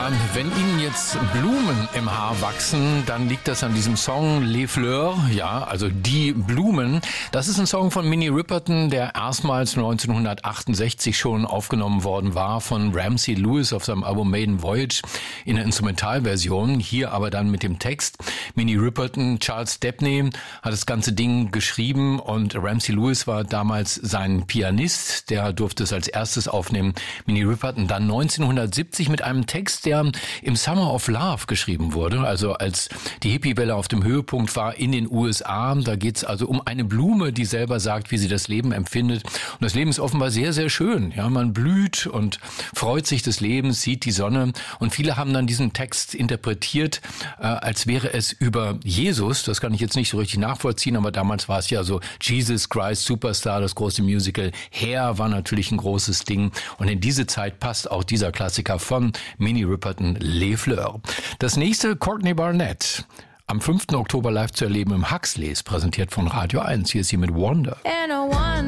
Wenn Ihnen jetzt Blumen im Haar wachsen, dann liegt das an diesem Song Les Fleurs, ja, also die Blumen. Das ist ein Song von Minnie Riperton, der erstmals 1968 schon aufgenommen worden war von Ramsey Lewis auf seinem Album Maiden Voyage in der Instrumentalversion, hier aber dann mit dem Text. Minnie Riperton, Charles Debney hat das ganze Ding geschrieben und Ramsey Lewis war damals sein Pianist, der durfte es als erstes aufnehmen. Minnie Riperton dann 1970 mit einem Text, der im Summer of Love geschrieben wurde, also als die Hippiewelle auf dem Höhepunkt war in den USA. Da geht es also um eine Blume, die selber sagt, wie sie das Leben empfindet. Und das Leben ist offenbar sehr, sehr schön. Ja, man blüht und freut sich des Lebens, sieht die Sonne. Und viele haben dann diesen Text interpretiert, als wäre es über Jesus. Das kann ich jetzt nicht so richtig nachvollziehen, aber damals war es ja so Jesus Christ Superstar, das große Musical. Hair war natürlich ein großes Ding. Und in diese Zeit passt auch dieser Klassiker von Minnie Riperton, Les Fleurs. Das nächste, Courtney Barnett. Am 5. Oktober live zu erleben im Huxleys, präsentiert von Radio 1. Hier ist sie mit Wonder.